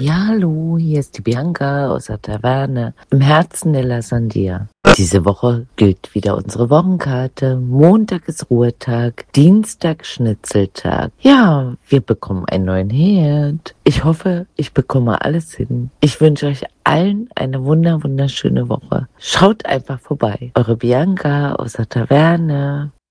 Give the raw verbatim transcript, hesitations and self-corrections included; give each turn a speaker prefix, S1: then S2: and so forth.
S1: Ja, hallo, hier ist die Bianca aus der Taverne im Herzen der La Sandia. Diese Woche gilt wieder unsere Wochenkarte. Montag ist Ruhetag, Dienstag Schnitzeltag. Ja, wir bekommen einen neuen Herd. Ich hoffe, ich bekomme alles hin. Ich wünsche euch allen eine wunder wunderschöne Woche. Schaut einfach vorbei. Eure Bianca aus der Taverne.